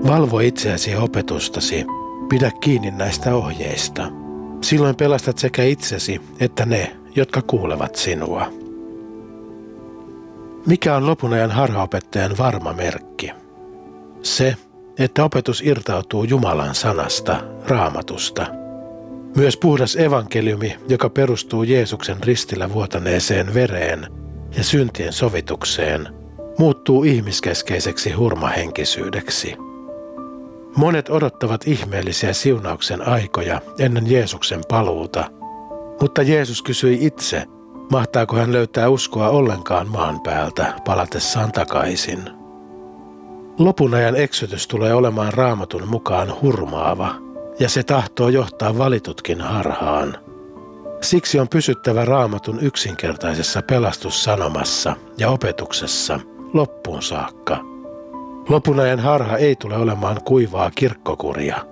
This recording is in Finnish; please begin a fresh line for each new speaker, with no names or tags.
Valvo itseäsi ja opetustasi. Pidä kiinni näistä ohjeista. Silloin pelastat sekä itsesi että ne, jotka kuulevat sinua. Mikä on lopun ajan harhaopettajan varma merkki? Se, että opetus irtautuu Jumalan sanasta, Raamatusta. Myös puhdas evankeliumi, joka perustuu Jeesuksen ristillä vuotaneeseen vereen ja syntien sovitukseen, muuttuu ihmiskeskeiseksi hurmahenkisyydeksi. Monet odottavat ihmeellisiä siunauksen aikoja ennen Jeesuksen paluuta, mutta Jeesus kysyi itse, mahtaako hän löytää uskoa ollenkaan maan päältä palatessaan takaisin. Lopun ajan eksytys tulee olemaan Raamatun mukaan hurmaava, ja se tahtoo johtaa valitutkin harhaan. Siksi on pysyttävä Raamatun yksinkertaisessa pelastussanomassa ja opetuksessa loppuun saakka. Lopun ajan harha ei tule olemaan kuivaa kirkkokuria,